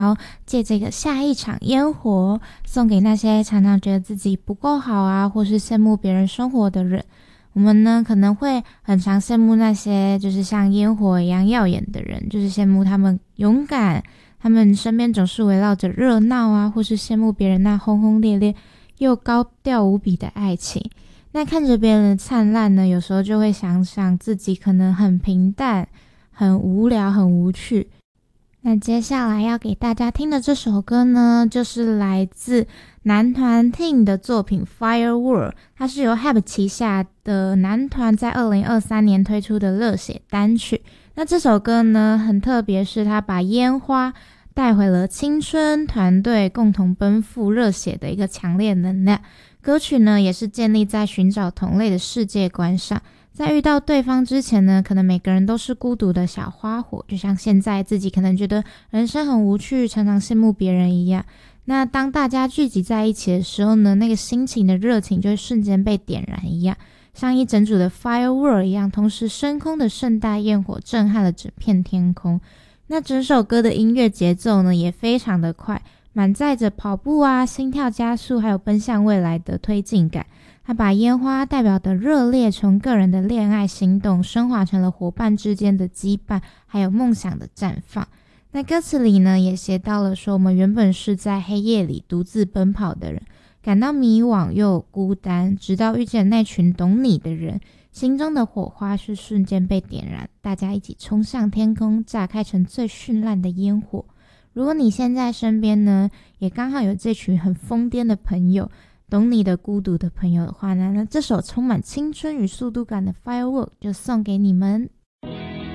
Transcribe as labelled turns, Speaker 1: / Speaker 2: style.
Speaker 1: 好，借这个下一场烟火，送给那些常常觉得自己不够好啊，或是羡慕别人生活的人。我们呢可能会很常羡慕那些就是像烟火一样耀眼的人，就是羡慕他们勇敢，他们身边总是围绕着热闹啊，或是羡慕别人那轰轰烈烈又高调无比的爱情。那看着别人的灿烂呢，有时候就会想想自己可能很平淡、很无聊、很无趣。那接下来要给大家听的这首歌呢，就是来自男团 Team 的作品 Firework， 它是由 HYBE 旗下的男团在2023年推出的热血单曲。那这首歌呢很特别，是它把烟花带回了青春，团队共同奔赴热血的一个强烈能量。歌曲呢也是建立在寻找同类的世界观上，在遇到对方之前呢，可能每个人都是孤独的小花火，就像现在自己可能觉得人生很无趣，常常羡慕别人一样。那当大家聚集在一起的时候呢，那个心情的热情就会瞬间被点燃一样，像一整组的 firework 一样，同时升空的盛大焰火震撼了整片天空。那整首歌的音乐节奏呢也非常的快，满载着跑步啊、心跳加速还有奔向未来的推进感。他把烟花代表的热烈从个人的恋爱心动升华成了伙伴之间的羁绊，还有梦想的绽放。那歌词里呢也写到了说，我们原本是在黑夜里独自奔跑的人，感到迷惘又孤单，直到遇见那群懂你的人，心中的火花是瞬间被点燃，大家一起冲向天空，炸开成最绚烂的烟火。如果你现在身边呢也刚好有这群很疯癫的朋友，懂你的孤独的朋友的话呢，那这首充满青春与速度感的 Firework 就送给你们。